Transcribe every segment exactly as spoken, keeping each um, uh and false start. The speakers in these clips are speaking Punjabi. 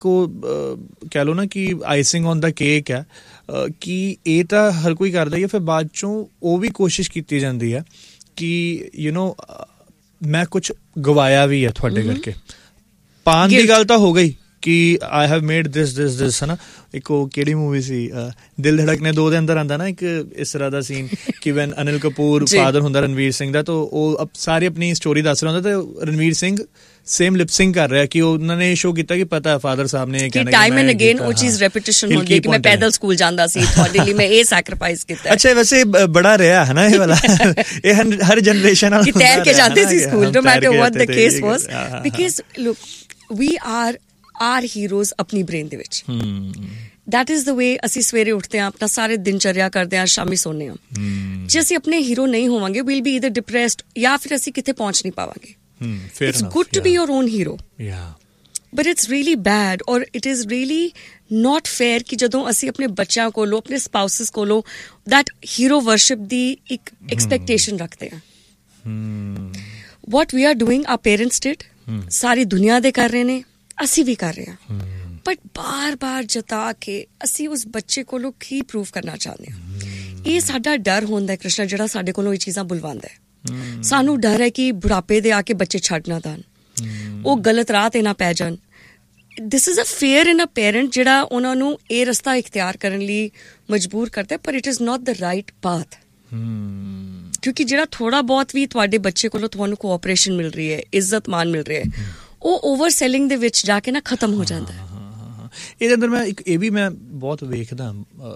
ਕੋ ਕਹਿ ਲਓ ਨਾ ਕਿ ਆਈਸਿੰਗ ਔਨ ਦਾ ਕੇਕ ਹੈ ਕਿ ਇਹ ਤਾਂ ਹਰ ਕੋਈ ਕਰਦਾ ਹੀ ਹੈ, ਫਿਰ ਬਾਅਦ ਚੋਂ ਉਹ ਵੀ ਕੋਸ਼ਿਸ਼ ਕੀਤੀ ਜਾਂਦੀ ਹੈ ਕਿ ਯੂ ਨੋ ਮੈਂ ਕੁਛ ਗਵਾਇਆ ਵੀ ਹੈ ਤੁਹਾਡੇ ਕਰਕੇ। ਪਾਣ ਦੀ ਗੱਲ ਤਾਂ ਹੋ ਗਈ ਕਿ ਆਈ ਹੈਵ ਮੇਡ ਦਿਸ ਦਿਸ ਦਿਸ ਹੈ ਨਾ। ਇੱਕ ਉਹ ਕਿਹੜੀ ਮੂਵੀ ਸੀ ਦਿਲ ਧੜਕਨੇ ਦੋ ਦੇ ਅੰਦਰ ਆਉਂਦਾ ਨਾ ਇੱਕ ਇਸ ਤਰ੍ਹਾਂ ਦਾ ਸੀਨ ਕਿ ਵੈਨ ਅਨਿਲ ਕਪੂਰ ਫਾਦਰ ਹੁੰਦਾ ਰਣਵੀਰ ਸਿੰਘ ਦਾ, ਤਾਂ ਉਹ ਸਾਰੀ ਆਪਣੀ ਸਟੋਰੀ ਦੱਸ ਰਿਹਾ ਹੁੰਦਾ ਤੇ ਰਣਵੀਰ ਸਿੰਘ ਸੇਮ ਲਿਪਸਿੰਗ ਕਰ ਰਿਹਾ ਕਿ ਉਹਨਾਂ ਨੇ ਸ਼ੋ ਕੀਤਾ ਕਿ ਪਤਾ ਫਾਦਰ ਸਾਹਿਬ ਨੇ ਇਹ ਕਹਿਣਾ ਟਾਈਮ ਐਂਡ ਅਗੇਨ ਉਹ ਚੀਜ਼ ਰੈਪੀਟੀਸ਼ਨ ਹੁੰਦੀ ਹੈ ਕਿ ਮੈਂ ਪੈਦਲ ਸਕੂਲ ਜਾਂਦਾ ਸੀ, ਤੁਹਾਡੇ ਲਈ ਮੈਂ ਇਹ ਸੈਕਰੀਫਾਈਸ ਕੀਤਾ। ਅੱਛਾ ਵੈਸੇ ਬੜਾ ਰਿਹਾ ਹੈ ਨਾ ਇਹ ਵਾਲਾ, ਇਹ ਹਰ ਜਨਰੇਸ਼ਨ ਨਾਲ ਤੈਰ ਕੇ ਜਾਂਦੇ ਸੀ school no matter what the case was because look we are our heroes ਆਪਣੀ ਬ੍ਰੇਨ ਦੇ ਵਿੱਚ। that is the way ਅਸੀਂ ਸਵੇਰੇ ਉੱਠਦੇ ਹਾਂ, ਆਪਣਾ ਸਾਰੇ ਦਿਨਚਰਿਆ ਕਰਦੇ ਹਾਂ, ਸ਼ਾਮੀ ਸੌਂਦੇ ਹਾਂ। ਜੇ ਅਸੀਂ ਆਪਣੇ ਹੀਰੋ ਨਹੀਂ ਹੋਵਾਂਗੇ we'll be either depressed ਜਾਂ ਫਿਰ ਅਸੀਂ ਕਿਤੇ ਪਹੁੰਚ ਨਹੀਂ ਪਾਵਾਂਗੇ। Hmm, fair it's enough, good to yeah. be your own hero, yeah, but it's really bad or it is really not fair ਕਿ ਜਦੋਂ ਅਸੀਂ ਆਪਣੇ ਬੱਚਿਆਂ ਕੋਲੋਂ ਆਪਣੇ ਸਪਾਊਸਸ ਕੋਲੋਂ that hero worship ਦੀ ਇੱਕ expectation hmm. ਰੱਖਦੇ ਹਾਂ। hmm. what we are doing our parents did hmm. ਸਾਰੀ ਦੁਨੀਆ ਦੇ ਕਰ ਰਹੇ ਨੇ, ਅਸੀਂ ਵੀ ਕਰ ਰਹੇ ਹਾਂ। hmm. ਬਟ ਬਾਰ ਬਾਰ ਜਤਾ ਕੇ ਅਸੀਂ ਉਸ ਬੱਚੇ ਕੋਲੋਂ ਕੀ ਪ੍ਰੂਵ ਕਰਨਾ ਚਾਹੁੰਦੇ ਹਾਂ। hmm. ਇਹ ਸਾਡਾ ਡਰ ਹੁੰਦਾ ਹੈ ਕ੍ਰਿਸ਼ਨਾ, ਜਿਹੜਾ ਸਾਡੇ ਕੋਲੋਂ ਇਹ ਚੀਜ਼ਾਂ ਬੁਲਵਾਉਂਦਾ ਹੈ। Hmm. ਸਾਨੂੰ ਡਰ ਹੈ ਕਿ ਬੁਢਾਪੇ ਦੇ ਆ ਕੇ ਬੱਚੇ ਛੱਡ ਨਾ ਦੇਣ, hmm. ਉਹ ਗਲਤ ਰਾਹ ਤੇ ਨਾ ਪੈ ਜਾਣ। This is a fair in a parent ਜਿਹੜਾ ਉਹਨਾਂ ਨੂੰ ਇਹ ਰਸਤਾ ਇਖਤਿਆਰ ਕਰਨ ਲਈ ਮਜਬੂਰ ਕਰਦਾ, ਪਰ it is not the right path. ਕਿਉਂਕਿ ਜਿਹੜਾ ਥੋੜਾ ਬਹੁਤ ਵੀ ਤੁਹਾਡੇ ਬੱਚੇ ਕੋਲੋਂ ਤੁਹਾਨੂੰ ਕੋਆਪਰੇਸ਼ਨ ਮਿਲ ਰਹੀ ਹੈ, ਇੱਜ਼ਤ ਮਾਨ ਮਿਲ ਰਿਹਾ ਹੈ, ਉਹ ਓਵਰ ਸੈਲਿੰਗ ਦੇ ਵਿੱਚ ਜਾ ਕੇ ਨਾ ਖਤਮ ਹੋ ਜਾਂਦਾ ਹੈ। ਇਹਦੇ ਅੰਦਰ ਮੈਂ ਇੱਕ ਇਹ ਵੀ ਮੈਂ ਬਹੁਤ ਵੇਖਦਾ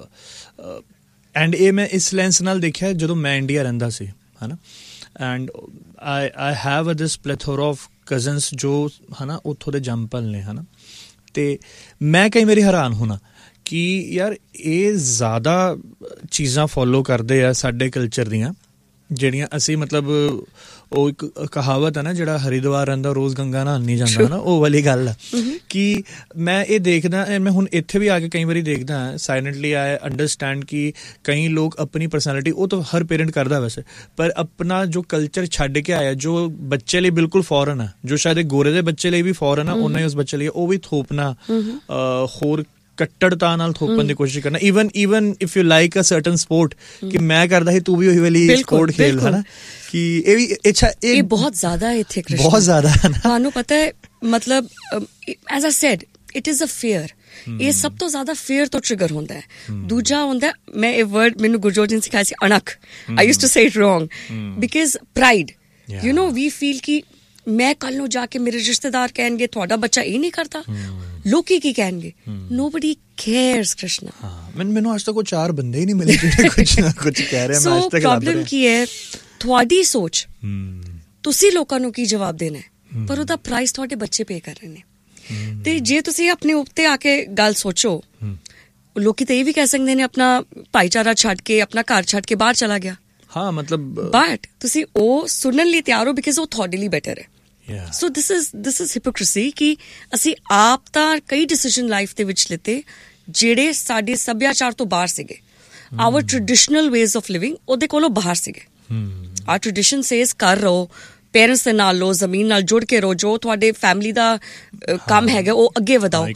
ਐਂਡ ਇਹ ਮੈਂ ਇਸ ਲੈਂਸ ਨਾਲ ਦੇਖਿਆ ਜਦੋਂ ਮੈਂ ਇੰਡੀਆ ਰਹਿੰਦਾ ਸੀ, ਹੈ ਨਾ। And I I have a this ਪਲੈਥੋਰਾ of cousins ਜੋ ਹੈ ਨਾ ਉੱਥੋਂ ਦੇ ਜੰਮਪਲ ਨੇ, ਹੈ ਨਾ। ਅਤੇ ਮੈਂ ਕਈ ਵਾਰੀ ਹੈਰਾਨ ਹੋਣਾ ਕਿ ਯਾਰ ਇਹ ਜ਼ਿਆਦਾ ਚੀਜ਼ਾਂ ਫੋਲੋ ਕਰਦੇ ਆ ਸਾਡੇ ਕਲਚਰ ਦੀਆਂ ਜਿਹੜੀਆਂ ਅਸੀਂ ਮਤਲਬ ਉਹ ਇੱਕ ਕਹਾਵਤ ਹੈ ਨਾ ਜਿਹੜਾ ਹਰਿਦੁਆਰ ਰਹਿੰਦਾ ਰੋਜ਼ ਗੰਗਾ ਨਹਾਉਣ ਨਹੀਂ ਜਾਂਦਾ, ਹੈ ਨਾ, ਉਹ ਵਾਲੀ ਗੱਲ ਆ। ਕਿ ਮੈਂ ਇਹ ਦੇਖਦਾ, ਮੈਂ ਹੁਣ ਇੱਥੇ ਵੀ ਆ ਕੇ ਕਈ ਵਾਰੀ ਦੇਖਦਾ ਸਾਇਲੈਂਟਲੀ ਆਈ ਅੰਡਰਸਟੈਂਡ ਕਿ ਕਈ ਲੋਕ ਆਪਣੀ ਪਰਸਨੈਲਿਟੀ, ਉਹ ਤਾਂ ਹਰ ਪੇਰੈਂਟ ਕਰਦਾ ਵੈਸੇ, ਪਰ ਆਪਣਾ ਜੋ ਕਲਚਰ ਛੱਡ ਕੇ ਆਇਆ ਜੋ ਬੱਚੇ ਲਈ ਬਿਲਕੁਲ ਫੋਰਨ ਆ, ਜੋ ਸ਼ਾਇਦ ਗੋਰੇ ਦੇ ਬੱਚੇ ਲਈ ਵੀ ਫੋਰਨ ਆ, ਉਹਨਾਂ ਹੀ ਉਸ ਬੱਚੇ ਲਈ ਉਹ ਵੀ ਥੋਪਣਾ, ਹੋਰ ਕੱਟੜਤਾ ਨਾਲ ਥੋਪਣ ਦੀ ਕੋਸ਼ਿਸ਼ ਕਰਨਾ। Even even if you like a certain support ਕਿ ਮੈਂ ਕਰਦਾ ਸੀ ਤੂੰ ਵੀ ਉਹੀ ਵਾਲੀ ਸਪੋਰਟ ਖੇਲ, ਹੈ ਨਾ। ਕਿ ਇਹ ਵੀ ਅੱਛਾ ਇਹ ਬਹੁਤ ਜ਼ਿਆਦਾ ਇੱਥੇ ਬਹੁਤ ਜ਼ਿਆਦਾ ਤੁਹਾਨੂੰ ਪਤਾ ਹੈ। ਮਤਲਬ as I said it is a fear. ਇਹ ਸਭ ਤੋਂ ਜ਼ਿਆਦਾ ਫੀਅਰ ਤੋਂ ਟ੍ਰਿਗਰ ਹੁੰਦਾ ਹੈ। ਦੂਜਾ ਹੁੰਦਾ, ਮੈਂ ਇਹ ਵਰਡ ਮੈਨੂੰ ਗੁਰਜੋਤ ਜੀ ਨੇ ਸਿਖਾਇਆ ਸੀ, ਅਣਖ। ਆਈ used to say it wrong because pride, you know we feel ਕਿ ਮੈਂ ਕੱਲ ਨੂੰ ਜਾ ਕੇ ਮੇਰੇ ਰਿਸ਼ਤੇਦਾਰ ਕਹਿਣਗੇ ਤੁਹਾਡਾ ਬੱਚਾ ਇਹ ਨਹੀਂ ਕਰਦਾ, ਲੋਕੀ ਕੀ ਕਹਿਣਗੇ। Nobody cares Krishna. ਮੈਨੂੰ ਮੈਨੂੰ ਅੱਜ ਤੱਕ ਉਹ ਚਾਰ ਬੰਦੇ ਹੀ ਨਹੀਂ ਮਿਲੇ ਜਿਹੜੇ ਕੁਝ ਨਾ ਕੁਝ ਕਹਿ ਰਹੇ। ਸੋ ਪ੍ਰੋਬਲਮ ਕੀ ਹੈ, ਤੁਹਾਡੀ ਸੋਚ, ਤੁਸੀਂ ਲੋਕਾਂ ਨੂੰ ਕੀ ਜਵਾਬ ਦੇਣਾ ਹੈ, ਪਰ ਉਹਦਾ ਪ੍ਰਾਈਸ ਤੁਹਾਡੇ ਬੱਚੇ ਪੇ ਕਰ ਰਹੇ ਨੇ। ਤੇ ਜੇ ਤੁਸੀਂ ਆਪਣੇ ਉੱਤੇ ਆ ਕੇ ਗੱਲ ਸੋਚੋ, ਲੋਕੀ ਤਾਂ ਇਹ ਵੀ ਕਹਿ ਸਕਦੇ ਨੇ ਆਪਣਾ ਭਾਈਚਾਰਾ ਛੱਡ ਕੇ, ਆਪਣਾ ਘਰ ਛੱਡ ਕੇ ਬਾਹਰ ਚਲਾ ਗਿਆ। ਹਾਂ ਮਤਲਬ ਬਟ ਤੁਸੀਂ ਉਹ ਸੁਣਨ ਲਈ ਤਿਆਰ ਹੋ ਬਿਕਾਜ਼ ਉਹ ਤੁਹਾਡੇ ਲਈ ਬੈਟਰ ਹੈ। ਸੋ this is this is hypocrisy ਕਿ ਅਸੀਂ ਆਪ ਤਾਂ ਕਈ ਡਿਸੀਜ਼ਨ ਲਾਈਫ ਦੇ ਵਿੱਚ ਲਿੱਤੇ ਜਿਹੜੇ ਸਾਡੇ ਸੱਭਿਆਚਾਰ ਤੋਂ ਬਾਹਰ ਸੀਗੇ। Hour traditional ways of living ਉਹਦੇ ਕੋਲੋਂ ਬਾਹਰ ਸੀਗੇ। ਆਰ ਟ੍ਰੈਡੀਸ਼ਨ ਸੇਜ਼ ਕਰ ਰਹੋ, ਪੇਰੈਂਟਸ ਦੇ ਨਾਲ ਲੋ, ਜ਼ਮੀਨ ਨਾਲ ਜੁੜ ਕੇ ਰਹੋ, ਜੋ ਤੁਹਾਡੇ ਫੈਮਿਲੀ ਦਾ ਕੰਮ ਹੈਗਾ ਉਹ ਅੱਗੇ ਵਧਾਓ।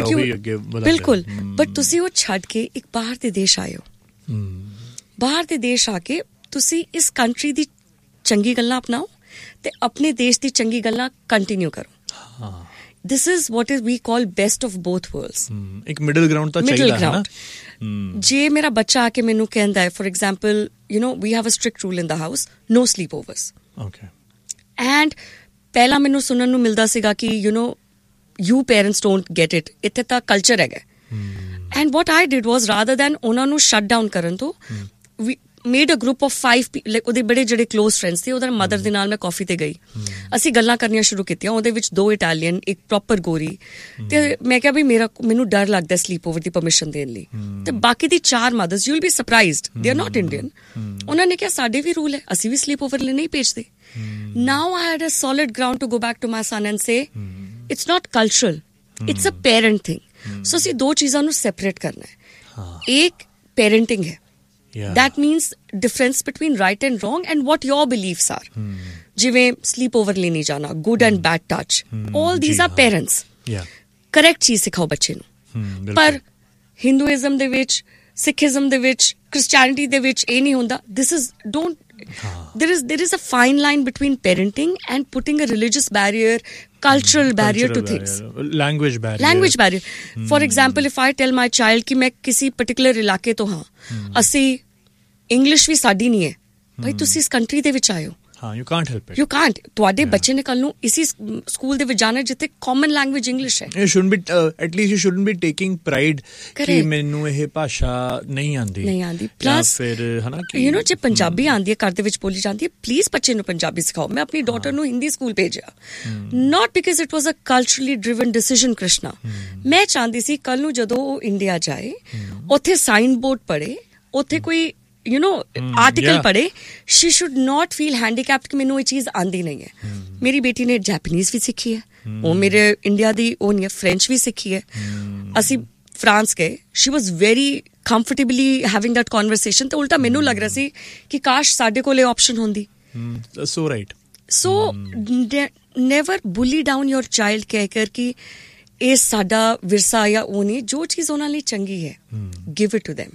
ਬਿਲਕੁਲ, ਬਟ ਤੁਸੀਂ ਉਹ ਛੱਡ ਕੇ ਇੱਕ ਬਾਹਰ ਦੇ ਦੇਸ਼ ਆਏ ਹੋ। ਬਾਹਰ ਦੇ ਦੇਸ਼ ਆ ਕੇ ਤੁਸੀਂ ਇਸ ਕੰਟਰੀ ਦੀ ਚੰਗੀ ਗੱਲਾਂ ਅਪਣਾਓ ਤੇ ਆਪਣੇ ਦੇਸ਼ ਦੀ ਚੰਗੀ ਗੱਲਾਂ ਕੰਟੀਨਿਊ ਕਰੋ। This is what is we call best of both world's. ਇੱਕ ਮਿਡਲ ਗਰਾਊਂਡ ਤਾਂ ਚਾਹੀਦਾ ਹੈ ਨਾ। ਜੇ ਮੇਰਾ ਬੱਚਾ ਆ ਕੇ ਮੈਨੂੰ ਕਹਿੰਦਾ ਹੈ, for example you know we have a strict rule in the house, no sleep overs. Okay. And ਪਹਿਲਾਂ ਮੈਨੂੰ ਸੁਣਨ ਨੂੰ ਮਿਲਦਾ ਸੀਗਾ ਕਿ you know you parents don't get it, ਇੱਥੇ ਤਾਂ ਕਲਚਰ ਹੈਗਾ। And what I did was rather then ਉਹਨਾਂ ਨੂੰ ਸ਼ਟ ਡਾਊਨ ਕਰਨ ਤੋਂ ਵੀ made a group of five, like ਉਹਦੇ ਬੜੇ ਜਿਹੜੇ ਕਲੋਜ਼ ਫਰੈਂਡਸ ਸੀ, ਉਹਦਾ ਮਦਰ ਦੇ ਨਾਲ ਮੈਂ ਕਾਫੀ ਤੇ ਗਈ। ਅਸੀਂ ਗੱਲਾਂ ਕਰਨੀਆਂ ਸ਼ੁਰੂ ਕੀਤੀਆਂ, ਉਹਦੇ ਵਿੱਚ ਦੋ ਇਟਾਲੀਅਨ, ਇੱਕ ਪ੍ਰੋਪਰ ਗੋਰੀ। ਤੇ ਮੈਂ ਕਿਹਾ ਵੀ ਮੇਰਾ ਮੈਨੂੰ ਡਰ ਲੱਗਦਾ ਸਲੀਪ ਓਵਰ ਦੀ ਪਰਮਿਸ਼ਨ ਦੇਣ ਲਈ। ਤੇ ਬਾਕੀ ਦੀ ਚਾਰ mothers, you will be surprised, they are not Indian. ਉਹਨਾਂ ਨੇ ਕਿਹਾ ਸਾਡੇ ਵੀ ਰੂਲ ਹੈ, ਅਸੀਂ ਵੀ ਸਲੀਪ ਓਵਰ ਲਈ ਨਹੀਂ ਭੇਜਦੇ। ਨਾਓ I had a solid ground to go back to my son and say it's not cultural, it's a parent thing. ਸੋ ਅਸੀਂ ਦੋ ਚੀਜ਼ਾਂ ਨੂੰ ਸੈਪਰੇਟ ਕਰਨਾ ਹੈ। ਇੱਕ ਪੇਰੈਂਟਿੰਗ ਹੈ, Yeah. That means difference between right and wrong and what your beliefs are. Hmm. ਜਿਵੇਂ sleep over ਲਈ ਨਹੀਂ ਜਾਣਾ, good and bad touch. Hmm. All these Ji, are parents. Yeah. Correct ਚੀਜ਼ ਸਿਖਾਓ ਬੱਚੇ ਨੂੰ। ਪਰ ਹਿੰਦੂਇਜ਼ਮ ਦੇ ਵਿੱਚ, ਸਿੱਖੀਜ਼ਮ ਦੇ ਵਿੱਚ, ਕ੍ਰਿਸਚੈਨਿਟੀ ਦੇ ਵਿੱਚ ਇਹ ਨਹੀਂ ਹੁੰਦਾ। This is don't there is there is a fine line between parenting and putting a religious barrier, cultural barrier to things, language barrier language barrier hmm. For example, if I tell my child कि मैं किसी particular इलाके तो हाँ ਅਸੀਂ English ਵੀ ਸਾਡੀ ਨਹੀਂ ਹੈ ਭਾਈ, ਤੁਸੀਂ ਇਸ ਕੰਟਰੀ ਦੇ ਵਿੱਚ ਆਏ ਹੋ, ਹਾਂ you Kant help it, you Kant. ਤੁਹਾਡੇ ਬੱਚੇ ਨੇ ਕੱਲ ਨੂੰ ਇਸੀ ਸਕੂਲ ਦੇ ਵਿੱਚ ਜਾਣਾ ਜਿੱਥੇ ਕਾਮਨ ਲੈਂਗੁਏਜ ਇੰਗਲਿਸ਼ ਹੈ। You should be at least you shouldn't B taking pride ਕਿ ਮੈਨੂੰ ਇਹ ਭਾਸ਼ਾ ਨਹੀਂ ਆਉਂਦੀ ਨਹੀਂ ਆਉਂਦੀ ਪਲੱਸ ਫਿਰ ਹਨਾ ਕਿ ਯੂ ਨੋ ਜੇ ਪੰਜਾਬੀ ਆਉਂਦੀ ਹੈ ਘਰ ਦੇ ਵਿੱਚ ਬੋਲੀ ਜਾਂਦੀ ਹੈ, ਪਲੀਜ਼ ਬੱਚੇ ਨੂੰ ਪੰਜਾਬੀ ਸਿਖਾਓ। ਮੈਂ ਆਪਣੀ ਡਾਟਰ ਨੂੰ ਹਿੰਦੀ ਸਕੂਲ ਭੇਜਿਆ, ਨਾਟ because it was a culturally driven decision Krishna. ਮੈਂ ਚਾਹੁੰਦੀ ਸੀ ਕੱਲ ਨੂੰ ਜਦੋਂ ਉਹ ਇੰਡੀਆ ਜਾਏ, ਉੱਥੇ ਸਾਈਨ ਬੋਰਡ ਪੜ੍ਹੇ, ਉੱਥੇ ਕੋਈ you know article ਪੜ੍ਹੇ, she should not feel handicapped ਕਿ ਮੈਨੂੰ ਇਹ ਚੀਜ਼ ਆਉਂਦੀ ਨਹੀਂ ਹੈ। ਮੇਰੀ ਬੇਟੀ ਨੇ ਜੈਪਨੀਜ਼ ਵੀ ਸਿੱਖੀ ਹੈ, ਉਹ ਮੇਰੇ ਇੰਡੀਆ ਦੀ ਉਹ ਨਹੀਂ ਹੈ, ਫ੍ਰੈਂਚ ਵੀ ਸਿੱਖੀ ਹੈ। ਅਸੀਂ ਫਰਾਂਸ ਗਏ, she was very comfortably having that conversation, ਤੇ ਉਲਟਾ ਮੈਨੂੰ ਲੱਗ ਰਿਹਾ ਸੀ ਕਿ ਕਾਸ਼ ਸਾਡੇ ਕੋਲ ਇਹ ਆਪਸ਼ਨ ਹੁੰਦੀ। so right so never bully down your child ਕਹਿ ਕਰ ਕਿ ਇਹ ਸਾਡਾ ਵਿਰਸਾ ਜਾਂ ਉਹ ਨਹੀਂ, ਜੋ ਚੀਜ਼ ਉਹਨਾਂ ਲਈ ਚੰਗੀ ਹੈ give it to them।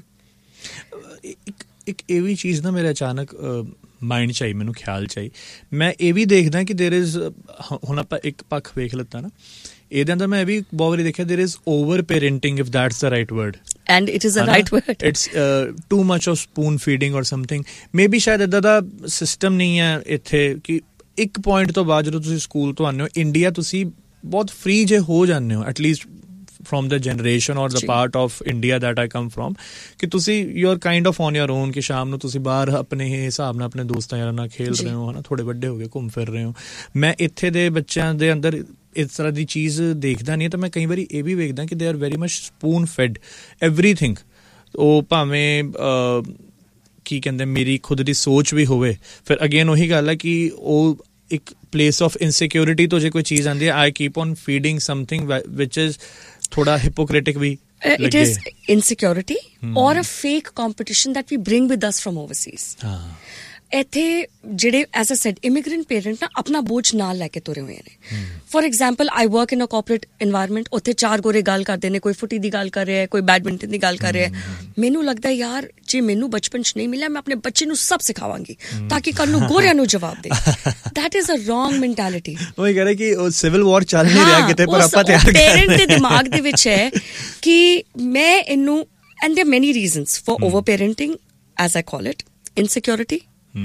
ਇੱਕ ਇੱਕ ਇਹ ਵੀ ਚੀਜ਼ ਨਾ ਮੇਰੇ ਅਚਾਨਕ ਮਾਈਂਡ 'ਚ ਆਈ, ਮੈਨੂੰ ਖਿਆਲ 'ਚ ਆਈ। ਮੈਂ ਇਹ ਵੀ ਦੇਖਦਾ ਕਿ ਦੇਰ ਇਜ਼, ਹੁਣ ਆਪਾਂ ਇੱਕ ਪੱਖ ਵੇਖ ਲਿੱਤਾ ਨਾ, ਇਹਦੇ ਅੰਦਰ ਮੈਂ ਇਹ ਵੀ ਬਹੁਤ ਵਾਰੀ ਦੇਖਿਆ there is over parenting, if that's the right word, and it is a right word. It's too much of spoon feeding ਔਰ ਸਮਥਿੰਗ। ਮੇ ਬੀ ਸ਼ਾਇਦ ਇੱਦਾਂ ਦਾ ਸਿਸਟਮ ਨਹੀਂ ਹੈ ਇੱਥੇ ਕਿ ਇੱਕ ਪੁਆਇੰਟ ਤੋਂ ਬਾਅਦ ਜਦੋਂ ਤੁਸੀਂ ਸਕੂਲ ਤੋਂ ਆਉਂਦੇ ਹੋ ਇੰਡੀਆ, ਤੁਸੀਂ ਬਹੁਤ ਫਰੀ ਜੇ ਹੋ ਜਾਂਦੇ ਹੋ, at least from the generation or the part of India that I come from, ਕਿ ਤੁਸੀਂ you are kind of on your own, ਕਿ ਸ਼ਾਮ ਨੂੰ ਤੁਸੀਂ ਬਾਹਰ ਆਪਣੇ ਹਿਸਾਬ ਨਾਲ ਆਪਣੇ ਦੋਸਤਾਂ ਯਾਰਾਂ ਨਾਲ ਖੇਲ ਰਹੇ ਹੋ, ਹੈ ਨਾ, ਥੋੜ੍ਹੇ ਵੱਡੇ ਹੋ ਗਏ, ਘੁੰਮ ਫਿਰ ਰਹੇ ਹੋ। ਮੈਂ ਇੱਥੇ ਦੇ ਬੱਚਿਆਂ ਦੇ ਅੰਦਰ ਇਸ ਤਰ੍ਹਾਂ ਦੀ ਚੀਜ਼ ਦੇਖਦਾ ਨਹੀਂ, ਤਾਂ ਮੈਂ ਕਈ ਵਾਰੀ ਇਹ ਵੀ ਵੇਖਦਾ ਕਿ they are very much spoon fed everything. ਉਹ ਭਾਵੇਂ ਕੀ ਕਹਿੰਦੇ ਮੇਰੀ ਖੁਦ ਦੀ ਸੋਚ ਵੀ ਹੋਵੇ, ਫਿਰ ਅਗੇਨ ਉਹੀ ਗੱਲ ਹੈ ਕਿ ਉਹ ਇੱਕ ਪਲੇਸ ਆਫ ਇਨਸਿਕਿਉਰਿਟੀ ਤੋਂ ਜੇ ਕੋਈ ਚੀਜ਼ ਆਉਂਦੀ ਹੈ, ਆਈ keep on feeding something which is ਥੋੜਾ hypocritic we uh, it is insecurity hmm. or a fake competition that we bring with us from overseas। ਇੱਥੇ ਜਿਹੜੇ as a sad immigrant parent ਨਾ ਆਪਣਾ ਬੋਝ ਨਾਲ ਲੈ ਕੇ ਤੁਰੇ ਹੋਏ ਨੇ। For example I work in a cooperate environment, ਉੱਥੇ ਚਾਰ ਗੋਰੇ ਗੱਲ ਕਰਦੇ ਨੇ, ਕੋਈ ਫੁੱਟੀ ਦੀ ਗੱਲ ਕਰ ਰਿਹਾ, ਕੋਈ ਬੈਡਮਿੰਟਨ ਦੀ ਗੱਲ ਕਰ ਰਿਹਾ। ਮੈਨੂੰ ਲੱਗਦਾ ਯਾਰ ਜੇ ਮੈਨੂੰ ਬਚਪਨ 'ਚ ਨਹੀਂ ਮਿਲਿਆ, ਮੈਂ ਆਪਣੇ ਬੱਚੇ ਨੂੰ ਸਭ ਸਿਖਾਵਾਂਗੀ ਤਾਂ ਕਿ ਕੱਲ ਨੂੰ ਗੋਰਿਆਂ ਨੂੰ ਜਵਾਬ ਦੇ। That is a wrong mentality. ਉਹ ਕਹਿ ਰਹੇ ਕਿ ਉਹ ਸਿਵਲ ਵਾਰ ਚੱਲ ਨਹੀਂ ਰਿਹਾ ਕਿਤੇ, ਪਰ ਆਪਾਂ ਤਿਆਰ ਕਰ ਰਹੇ ਹਾਂ। ਪੇਰੈਂਟ ਦੇ ਦਿਮਾਗ ਦੇ ਵਿੱਚ ਹੈ ਕਿ ਮੈਂ ਇਹਨੂੰ, ਐਂਡ ਦੇयर ਮੈਨੀ reasons for over parenting as I call it, insecurity,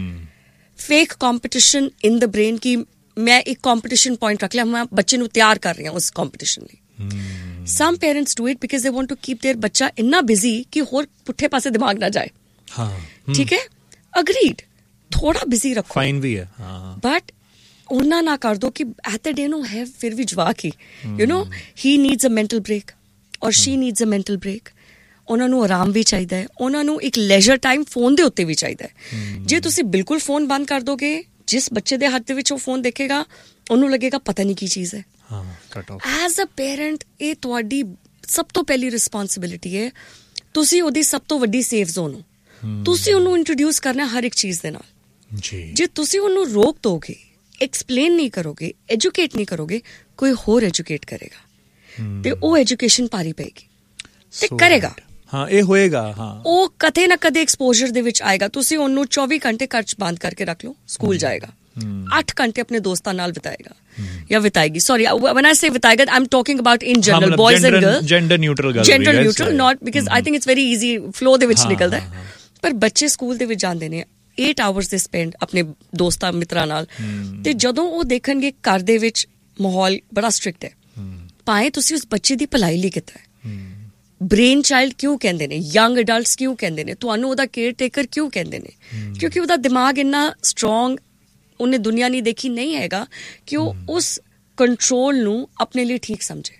fake competition in the brain ਕਿ ਮੈਂ ਇੱਕ ਕੰਪੀਟੀਸ਼ਨ ਪੁਆਇੰਟ ਰੱਖ ਲਿਆ, ਮੈਂ ਬੱਚੇ ਨੂੰ ਤਿਆਰ ਕਰ ਰਹੀ ਹਾਂ ਉਸ ਕੰਪੀਟੀਸ਼ਨ ਲਈ। ਸਮ parents do it because they want to keep there ਬੱਚਾ ਇੰਨਾ ਬਿਜ਼ੀ ਕਿ ਹੋਰ ਪੁੱਠੇ ਪਾਸੇ ਦਿਮਾਗ ਨਾ ਜਾਏ। ਠੀਕ ਹੈ, ਅਗਰੀਡ, ਥੋੜਾ ਬਿਜ਼ੀ ਰੱਖੋ, ਫਾਈਨ ਵੀ ਹੈ, ਬਟ ਉਹਨਾਂ ਨਾ ਕਰ ਦੋ ਕਿ ਐਟ ਦ ਡੇ ਨੂੰ ਹੈ ਫਿਰ ਵੀ ਜਵਾਕ ਹੀ, you know he needs a mental break ਔਰ ਸ਼ੀ ਨੀਡਸ ਅ ਮੈਂਟਲ ਬ੍ਰੇਕ। ਉਹਨਾਂ ਨੂੰ ਆਰਾਮ ਵੀ ਚਾਹੀਦਾ ਹੈ, ਉਹਨਾਂ ਨੂੰ ਇੱਕ ਲੈਜਰ ਟਾਈਮ ਫੋਨ ਦੇ ਉੱਤੇ ਵੀ ਚਾਹੀਦਾ ਹੈ। ਜੇ ਤੁਸੀਂ ਬਿਲਕੁਲ ਫੋਨ ਬੰਦ ਕਰ ਦੋਗੇ, ਜਿਸ ਬੱਚੇ ਦੇ ਹੱਥ ਦੇ ਵਿੱਚ ਉਹ ਫੋਨ ਦੇਖੇਗਾ ਉਹਨੂੰ ਲੱਗੇਗਾ ਪਤਾ ਨਹੀਂ ਕੀ ਚੀਜ਼ ਹੈ। ਐਜ਼ ਅ ਪੇਰੈਂਟ ਇਹ ਤੁਹਾਡੀ ਸਭ ਤੋਂ ਪਹਿਲੀ ਰਿਸਪੋਂਸਿਬਿਲਿਟੀ ਹੈ, ਤੁਸੀਂ ਉਹਦੀ ਸਭ ਤੋਂ ਵੱਡੀ ਸੇਫ ਜ਼ੋਨ ਹੋ। ਤੁਸੀਂ ਉਹਨੂੰ ਇੰਟਰੋਡਿਊਸ ਕਰਨਾ ਹਰ ਇੱਕ ਚੀਜ਼ ਦੇ ਨਾਲ। ਜੇ ਤੁਸੀਂ ਉਹਨੂੰ ਰੋਕ ਦੋਗੇ, ਐਕਸਪਲੇਨ ਨਹੀਂ ਕਰੋਗੇ, ਐਜੂਕੇਟ ਨਹੀਂ ਕਰੋਗੇ, ਕੋਈ ਹੋਰ ਐਜੂਕੇਟ ਕਰੇਗਾ ਤੇ ਉਹ ਐਜੂਕੇਸ਼ਨ ਭਾਰੀ ਪਏਗੀ ਤੇ ਕਰੇਗਾ। ਹਾਂ ਇਹ ਹੋਏਗਾ, ਹਾਂ ਉਹ ਕਦੇ ਨਾ ਕਦੇ ਐਕਸਪੋਜ਼ਰ ਦੇ ਵਿੱਚ ਆਏਗਾ। ਤੁਸੀਂ ਉਹਨੂੰ ਚੌਵੀ ਘੰਟੇ ਘਰ 'ਚ ਬੰਦ ਕਰਕੇ ਰੱਖ ਲਓ, ਸਕੂਲ ਜਾਏਗਾ, ਅੱਠ ਘੰਟੇ ਆਪਣੇ ਦੋਸਤਾਂ ਨਾਲ ਬਿਤਾਏਗਾ ਜਾਂ ਬਿਤਾਏਗੀ। Sorry when I say ਬਿਤਾਏਗਾ, I'm talking about in general boys and girls, gender neutral ਗੱਲ, gender neutral, not because I think it's very easy flow ਦੇ ਵਿੱਚ ਨਿਕਲਦਾ। ਪਰ ਬੱਚੇ ਸਕੂਲ ਦੇ ਵਿੱਚ ਜਾਂਦੇ ਨੇ, eight hours ਦੇ ਸਪੈਂਡ ਆਪਣੇ ਦੋਸਤਾਂ ਮਿੱਤਰਾਂ ਨਾਲ, ਤੇ ਜਦੋਂ ਉਹ ਦੇਖਣਗੇ ਘਰ ਦੇ ਵਿੱਚ ਮਾਹੌਲ ਬੜਾ ਸਟ੍ਰਿਕਟ ਹੈ, ਭਾਵੇਂ ਤੁਸੀਂ ਉਸ ਬੱਚੇ ਦੀ ਭਲਾਈ ਲਈ ਕੀਤਾ ਹੈ। ਬ੍ਰੇਨ ਚਾਈਲਡ ਕਿਉਂ ਕਹਿੰਦੇ ਨੇ, ਯੰਗ ਅਡਲਟਸ ਕਿਉਂ ਕਹਿੰਦੇ ਨੇ, ਤੁਹਾਨੂੰ ਉਹਦਾ ਕੇਅਰ ਟੇਕਰ ਕਿਉਂ ਕਹਿੰਦੇ ਨੇ? ਕਿਉਂਕਿ ਉਹਦਾ ਦਿਮਾਗ ਇੰਨਾ ਸਟਰੋਂਗ, ਉਹਨੇ ਦੁਨੀਆ ਨਹੀਂ ਦੇਖੀ ਨਹੀਂ ਹੈਗਾ ਕਿ ਉਹ ਉਸ ਕੰਟਰੋਲ ਨੂੰ ਆਪਣੇ ਲਈ ਠੀਕ ਸਮਝੇ।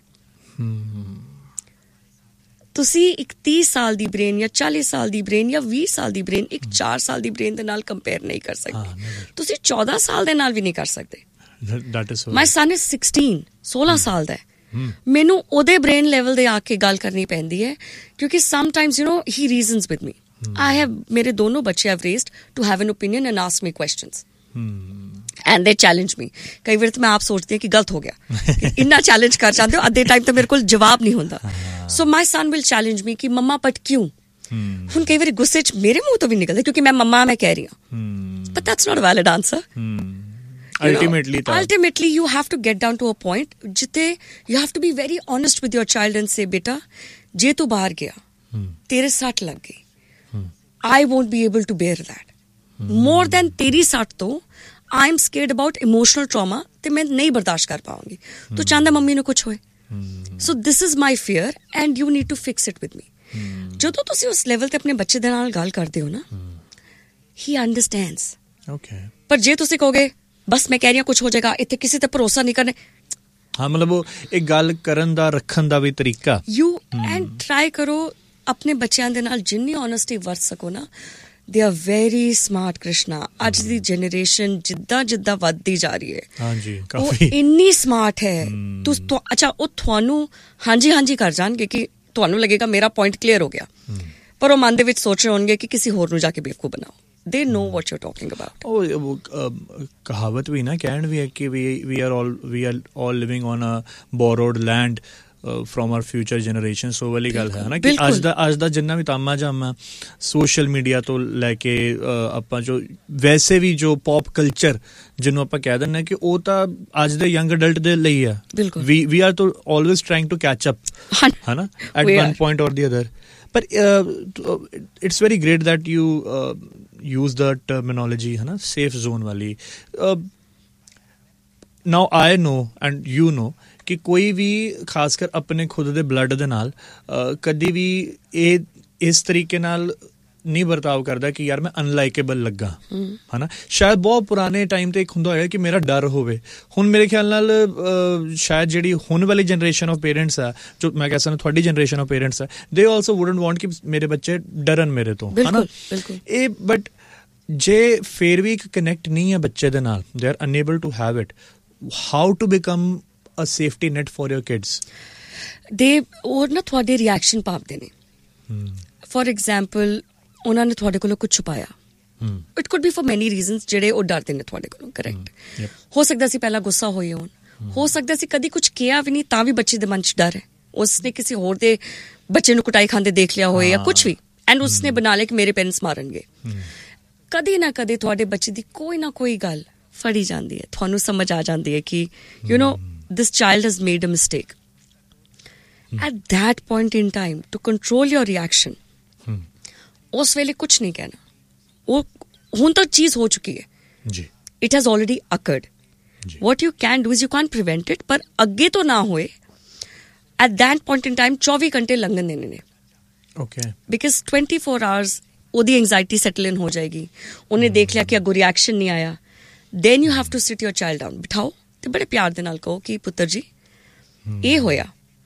ਤੁਸੀਂ ਇੱਕ ਤੀਹ ਸਾਲ ਦੀ ਬ੍ਰੇਨ ਜਾਂ ਚਾਲੀ ਸਾਲ ਦੀ ਬ੍ਰੇਨ ਜਾਂ ਵੀਹ ਸਾਲ ਦੀ ਬ੍ਰੇਨ ਇੱਕ ਚਾਰ ਸਾਲ ਦੀ ਬ੍ਰੇਨ ਦੇ ਨਾਲ ਕੰਪੇਅਰ ਨਹੀਂ ਕਰ ਸਕਦੇ। ਤੁਸੀਂ ਚੌਦਾਂ ਸਾਲ ਦੇ ਨਾਲ ਵੀ ਨਹੀਂ ਕਰ ਸਕਦੇ। ਮਾਈ ਸਨ ਇਜ਼ ਸਿਕਸਟੀਨ, ਸੋਲਾਂ ਸਾਲ ਦਾ ਹੈ। ਮੈਨੂੰ ਉਹਦੇ ਬ੍ਰੇਨ ਲੈਵਲ ਦੇ ਆ ਕੇ ਗੱਲ ਕਰਨੀ ਪੈਂਦੀ ਹੈ ਕਿਉਂਕਿ sometimes you know he reasons with me. I have, ਮੇਰੇ ਦੋਨੋਂ ਬੱਚੇ have raised to have an opinion and ask me questions. And ਦੇ ਚੈਲੰਜ ਮੀ। ਕਈ ਵਾਰ ਤਾਂ ਮੈਂ ਆਪ ਸੋਚਦੀ ਹਾਂ ਕਿ ਗਲਤ ਹੋ ਗਿਆ, ਇੰਨਾ ਚੈਲੰਜ ਕਰ ਜਾਂਦੇ ਹੋ, ਅੱਧੇ ਟਾਈਮ ਤਾਂ ਮੇਰੇ ਕੋਲ ਜਵਾਬ ਨਹੀਂ ਹੁੰਦਾ। ਸੋ ਮਾਈ ਸਨ ਵਿਲ ਚੈਲੰਜ ਮੀ ਕਿ ਮੰਮਾ ਬਟ ਕਿਉਂ। ਹੁਣ ਕਈ ਵਾਰੀ ਗੁੱਸੇ 'ਚ ਮੇਰੇ ਮੂੰਹ ਤੋਂ ਵੀ ਨਿਕਲਦਾ ਕਿਉਂਕਿ ਮੈਂ ਮੰਮਾ ਮੈਂ ਕਹਿ ਰਹੀ ਹਾਂ, but that's not a valid answer. ultimately you know, ultimately you have to get down to a point ਜਿੱਥੇ you have to be very honest with your child and say ਬੇਟਾ ਜੇ ਤੂੰ ਬਾਹਰ ਗਿਆ ਤੇਰੇ ਸੱਟ ਲੱਗ ਗਈ, I won't be able to bear that more than ਤੇਰੀ ਸੱਟ ਤੋਂ I am scared about emotional trauma ਤੇ ਮੈਂ ਨਹੀਂ ਬਰਦਾਸ਼ਤ ਕਰ ਪਾਵਾਂਗੀ। ਤੂੰ ਚਾਹੁੰਦਾ ਮੰਮੀ ਨੂੰ ਕੁਛ ਹੋਏ, so this is my fear and you need to fix it with me। ਜਦੋਂ ਤੁਸੀਂ ਉਸ ਲੈਵਲ ਤੇ ਆਪਣੇ ਬੱਚੇ ਦੇ ਨਾਲ ਗੱਲ ਕਰਦੇ ਹੋ ਨਾ, he understands। okay ਪਰ ਜੇ ਤੁਸੀਂ ਕਹੋਗੇ ਬਸ ਮੈਂ ਕਹਿ ਰਹੀ ਹਾਂ ਕੁਛ ਹੋ ਜਾਏਗਾ, ਇੱਥੇ ਕਿਸੇ ਤੇ ਭਰੋਸਾ ਨਹੀਂ ਕਰਨੇ, ਹਾਂ ਮਤਲਬ ਉਹ ਇੱਕ ਗੱਲ ਕਰਨ ਦਾ ਰੱਖਣ ਦਾ ਵੀ ਤਰੀਕਾ, ਯੂ ਐਂਡ ਟਰਾਈ ਕਰੋ ਆਪਣੇ ਬੱਚਿਆਂ ਦੇ ਨਾਲ ਜਿੰਨੀ ਓਨੈਸਟੀ ਵਰਤ ਸਕੋ ਨਾ। They are very smart Krishna. ਅੱਜ ਦੀ ਜਨਰੇਸ਼ਨ ਜਿੱਦਾਂ ਜਿੱਦਾਂ ਵੱਧਦੀ ਜਾ ਰਹੀ ਹੈ, ਹਾਂਜੀ ਉਹ ਕਾਫੀ ਇੰਨੀ ਸਮਾਰਟ ਹੈ। ਤੁਸੀਂ ਅੱਛਾ ਉਹ ਤੁਹਾਨੂੰ ਹਾਂਜੀ ਹਾਂਜੀ ਕਰ ਜਾਣਗੇ ਕਿ ਤੁਹਾਨੂੰ ਲੱਗੇਗਾ ਮੇਰਾ ਪੁਆਇੰਟ ਕਲੀਅਰ ਹੋ ਗਿਆ, ਪਰ ਉਹ ਮਨ ਦੇ ਵਿੱਚ ਸੋਚ ਰਹੇ ਹੋਣਗੇ ਕਿ ਕਿਸੇ ਹੋਰ ਨੂੰ ਜਾ ਕੇ ਬੇਵਕੂਫ ਬਣਾਓ। They know what you're talking about. ਉਹ ਕਹਾਵਤ ਵੀ ਨਾ ਕਹਿਣ ਵੀ ਹੈ ਕਿ we we are all we are all living on a borrowed land uh, from our future generations। ਸੋ ਵਾਲੀ ਗੱਲ ਹੈ ਨਾ ਕਿ ਅੱਜ ਦਾ ਅੱਜ ਦਾ ਜਿੰਨਾ ਵੀ ਤਾਮਾ ਜਾਮਾ ਸੋਸ਼ਲ ਮੀਡੀਆ ਤੋਂ ਲੈ ਕੇ ਆਪਾਂ ਜੋ ਵੈਸੇ ਵੀ ਜੋ ਪੌਪ ਕਲਚਰ ਜਿਹਨੂੰ ਆਪਾਂ ਕਹਿ ਦਿੰਦੇ ਕਿ ਉਹ ਤਾਂ ਅੱਜ ਦੇ ਯੰਗ ਅਡਲਟ ਦੇ ਲਈ ਆ। ਵੀ ਵੀ ਆਰ ਤੋਂ always trying to catch up ਹੈ ਨਾ ਐਟ ਵਨ ਪੁਆਇੰਟ ਔਰ the other. But uh, it's very great that you uh, use the terminology, है ना, safe zone वाली। Uh, now I know and you know कि कोई भी खासकर अपने खुद दे blood दे नाल कदी भी ये इस तरीके नाल ਨਹੀਂ ਵਰਤਾਵ ਕਰਦਾ ਕਿ ਯਾਰ ਮੈਂ ਅਨਲਾਈਕੇਬਲ ਲੱਗਾ, ਹੈ ਨਾ। ਸ਼ਾਇਦ ਬਹੁਤ ਪੁਰਾਣੇ ਟਾਈਮ 'ਤੇ ਇੱਕ ਹੁੰਦਾ ਹੋਏਗਾ ਕਿ ਮੇਰਾ ਡਰ ਹੋਵੇ। ਹੁਣ ਮੇਰੇ ਖਿਆਲ ਨਾਲ ਸ਼ਾਇਦ ਜਿਹੜੀ ਹੁਣ ਵਾਲੀ ਜਨਰੇਸ਼ਨ ਆਫ ਪੇਰੈਂਟਸ ਆ, ਜੋ ਮੈਂ ਕਹਿ ਸਕਦਾ ਤੁਹਾਡੀ ਜਨਰੇਸ਼ਨ ਆਫ ਪੇਰੈਂਟਸ ਆ, ਦੇ ਆਲਸੋ ਵੁਡਨਟ ਵਾਂਟ ਕਿ ਮੇਰੇ ਬੱਚੇ ਡਰਨ ਮੇਰੇ ਤੋਂ, ਹੈ ਨਾ। ਇਹ ਬਟ ਜੇ ਫਿਰ ਵੀ ਇੱਕ ਕਨੈਕਟ ਨਹੀਂ ਹੈ ਬੱਚੇ ਦੇ ਨਾਲ, they are ਅਨਏਬਲ to have it, how to become a safety net for your kids. ਦੇ ਉਹ ਨਾ ਤੁਹਾਡੇ ਰਿਐਕਸ਼ਨ ਭਾਵਦੇ ਨੇ। ਫॉर ਐਗਜ਼ਾਮਪਲ ਉਹਨਾਂ ਨੇ ਤੁਹਾਡੇ ਕੋਲੋਂ ਕੁਝ ਛੁਪਾਇਆ, ਇਟ ਕੁਡ ਬੀ ਫॉर ਮੈਨੀ ਰੀਜ਼ਨਸ ਜਿਹੜੇ ਉਹ ਡਰਦੇ ਨੇ ਤੁਹਾਡੇ ਕੋਲੋਂ, ਕਰੈਕਟ। ਹੋ ਸਕਦਾ ਸੀ ਪਹਿਲਾਂ ਗੁੱਸਾ ਹੋਏ ਹੋਣ, ਹੋ ਸਕਦਾ ਸੀ ਕਦੀ ਕੁਝ ਕਿਹਾ ਵੀ ਨਹੀਂ ਤਾਂ ਵੀ ਬੱਚੇ ਦੇ ਮਨ 'ਚ ਡਰ ਹੈ, ਉਸਨੇ ਕਿਸੇ ਹੋਰ ਦੇ ਬੱਚੇ ਨੂੰ ਕੁਟਾਈ ਖਾਂਦੇ ਦੇਖ ਲਿਆ ਹੋਏ ਜਾਂ ਕੁਝ ਵੀ, ਐਂਡ ਉਸਨੇ ਬਣਾ ਲਿਆ ਕਿ ਮੇਰੇ ਪੇਰੈਂਟਸ ਮਾਰਨਗੇ। ਕਦੇ ਨਾ ਕਦੇ ਤੁਹਾਡੇ ਬੱਚੇ ਦੀ ਕੋਈ ਨਾ ਕੋਈ ਗੱਲ ਫੜੀ ਜਾਂਦੀ ਹੈ, ਤੁਹਾਨੂੰ ਸਮਝ ਆ ਜਾਂਦੀ ਹੈ ਕਿ you know this child has made a mistake. At that point in time to control your reaction, ਉਸ ਵੇਲੇ ਕੁਛ ਨਹੀਂ ਕਹਿਣਾ। ਉਹ ਹੁਣ ਤਾਂ ਚੀਜ਼ ਹੋ ਚੁੱਕੀ ਹੈ ਜੀ, it has already occurred. What you can do is you can prevent it, ਪਰ ਅੱਗੇ ਤੋਂ ਨਾ ਹੋਏ। At that point in time ਚੌਵੀ ਘੰਟੇ ਲੰਘਣ ਦੇਣੇ ਨੇ, okay, because twenty four hours ਉਹਦੀ ਐਂਗਜ਼ਾਇਟੀ ਸੈਟਲ ਇਨ ਹੋ ਜਾਏਗੀ। ਉਹਨੇ ਦੇਖ ਲਿਆ ਕਿ ਅੱਗੋਂ ਰਿਐਕਸ਼ਨ ਨਹੀਂ ਆਇਆ, then you have to sit your child down, ਬਿਠਾਓ ਤੇ ਬੜੇ ਪਿਆਰ ਦੇ ਨਾਲ ਕਹੋ ਕਿ ਪੁੱਤਰ ਜੀ ਇਹ ਹੋਇਆ,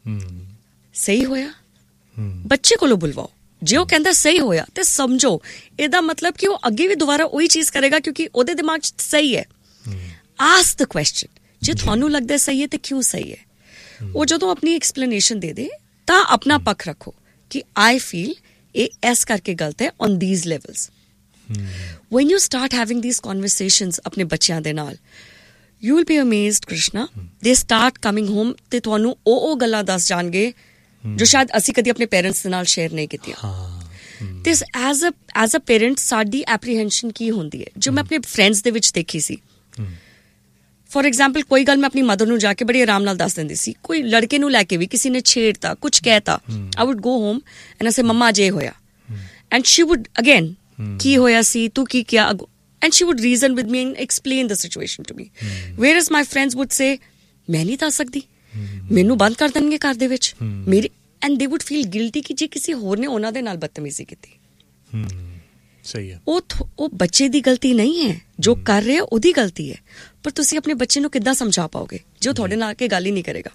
ਸਹੀ ਹੋਇਆ। ਬੱਚੇ ਕੋਲੋਂ ਬੁਲਵਾਓ, ਜੇ ਉਹ ਕਹਿੰਦਾ ਸਹੀ ਹੋਇਆ ਤੇ ਸਮਝੋ ਇਹਦਾ ਮਤਲਬ ਕਿ ਉਹ ਅੱਗੇ ਵੀ ਦੁਬਾਰਾ ਉਹੀ ਚੀਜ਼ ਕਰੇਗਾ ਕਿਉਂਕਿ ਉਹਦੇ ਦਿਮਾਗ 'ਚ ਸਹੀ ਹੈ। ਆਸਕ ਦ ਕੁਐਸਚਨ, ਜੇ ਤੁਹਾਨੂੰ ਲੱਗਦਾ ਸਹੀ ਹੈ ਤੇ ਕਿਉਂ ਸਹੀ ਹੈ। ਉਹ ਜਦੋਂ ਆਪਣੀ ਐਕਸਪਲੇਨੇਸ਼ਨ ਦੇ ਦੇ ਤਾਂ ਆਪਣਾ ਪੱਖ ਰੱਖੋ ਕਿ ਆਈ ਫੀਲ ਇਹ ਇਸ ਕਰਕੇ ਗਲਤ ਹੈ on these levels. When you start having these conversations ਆਪਣੇ ਬੱਚਿਆਂ ਦੇ ਨਾਲ, you will be amazed Krishna, ਦੇ ਸਟਾਰਟ ਕਮਿੰਗ ਹੋਮ ਤੇ ਤੁਹਾਨੂੰ ਉਹ ਉਹ ਗੱਲਾਂ ਦੱਸ ਜਾਣਗੇ ਜੋ ਸ਼ਾਇਦ ਅਸੀਂ ਕਦੀ ਆਪਣੇ ਪੇਰੈਂਟਸ ਦੇ ਨਾਲ ਸ਼ੇਅਰ ਨਹੀਂ ਕੀਤੀਆਂ। ਤੇ as a as a parent ਸਾਡੀ ਐਪਰੀਹੈਂਸ਼ਨ ਕੀ ਹੁੰਦੀ ਹੈ, ਜੋ ਮੈਂ ਆਪਣੇ ਫਰੈਂਡਸ ਦੇ ਵਿੱਚ ਦੇਖੀ ਸੀ। ਫੋਰ ਐਗਜ਼ਾਮਪਲ ਕੋਈ ਗੱਲ ਮੈਂ ਆਪਣੀ ਮਦਰ ਨੂੰ ਜਾ ਕੇ ਬੜੀ ਆਰਾਮ ਨਾਲ ਦੱਸ ਦਿੰਦੀ ਸੀ, ਕੋਈ ਲੜਕੇ ਨੂੰ ਲੈ ਕੇ ਵੀ ਕਿਸੇ ਨੇ ਛੇੜਤਾ, ਕੁਛ ਕਹਿਤਾ, ਆਈ ਵੁੱਡ ਗੋ ਹੋਮ ਐਂਡ ਸੇ ਮੰਮਾ ਜੇ ਹੋਇਆ, ਐਂਡ ਸ਼ੀ ਵੁੱਡ ਅਗੇਨ ਕੀ ਹੋਇਆ ਸੀ, ਤੂੰ ਕੀ ਕਿਹਾ, and she wood reason with me and explain the situation to me. Where is my friends wood ਸੇ ਮੈਂ ਨਹੀਂ ਦੱਸ ਸਕਦੀ, ਮੈਨੂੰ ਬੰਦ ਕਰ ਦੇਣਗੇ ਘਰ ਦੇ ਵਿੱਚ ਮੇਰੇ, ਐਂਡ ਦੇ ਵੁੱਡ ਫੀਲ ਗਿਲਟੀ ਕਿ ਜੇ ਕਿਸੇ ਹੋਰ ਨੇ ਉਹਨਾਂ ਦੇ ਨਾਲ ਬਦਤਮੀਜ਼ੀ ਕੀਤੀ। ਸਹੀ ਹੈ, ਉਹ ਉਹ ਬੱਚੇ ਦੀ ਗਲਤੀ ਨਹੀਂ ਹੈ, ਜੋ ਕਰ ਰਿਹਾ ਉਹਦੀ ਗਲਤੀ ਹੈ, ਪਰ ਤੁਸੀਂ ਆਪਣੇ ਬੱਚੇ ਨੂੰ ਕਿੱਦਾਂ ਸਮਝਾ ਪਾਓਗੇ ਜੋ ਤੁਹਾਡੇ ਨਾਲ ਆ ਕੇ ਗੱਲ ਹੀ ਨਹੀਂ ਕਰੇਗਾ।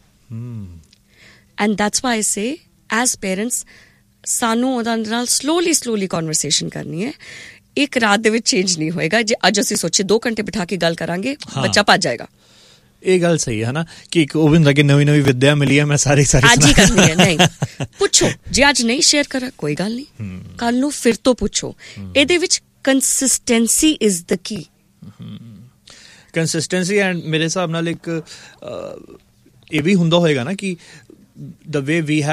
And that's why I say as parents ਸਾਨੂੰ ਉਹਦੇ ਨਾਲ ਸਲੋਲੀ ਸਲੋਲੀ ਕਨਵਰਸੇਸ਼ਨ ਕਰਨੀ ਹੈ। ਇੱਕ ਰਾਤ ਦੇ ਵਿੱਚ ਚੇਂਜ ਨਹੀਂ ਹੋਏਗਾ। ਜੇ ਅੱਜ ਅਸੀਂ ਸੋਚੇ ਦੋ ਘੰਟੇ ਬਿਠਾ ਕੇ ਗੱਲ ਕਰਾਂਗੇ, ਬੱਚਾ ਭੱਜ ਜਾਏਗਾ। ਇਹ ਗੱਲ ਸਹੀ ਹੈ ਨਾ ਕਿ ਇੱਕ ਉਹ ਵੀ ਹੁੰਦਾ ਕਿ ਨਵੀਂ ਨਵੀਂ ਵਿਦਿਆ ਮਿਲੀ ਹੈ, ਮੈਂ ਸਾਰੀ ਸਾਰੀ ਅੱਜ ਹੀ ਕਰਨੀ ਹੈ। ਨਹੀਂ ਪੁੱਛੋ, ਜੇ ਅੱਜ ਨਹੀਂ ਸ਼ੇਅਰ ਕਰਾ ਕੋਈ ਗੱਲ ਨਹੀਂ, ਕੱਲ ਨੂੰ ਫਿਰ ਤੋਂ ਪੁੱਛੋ। ਇਹਦੇ ਵਿੱਚ consistency is the Ki. Consistency and ਮੇਰੇ ਹਿਸਾਬ ਨਾਲ ਇੱਕ ਇਹ ਵੀ ਹੁੰਦਾ ਹੋਏਗਾ ਨਾ ਕਿ the way we have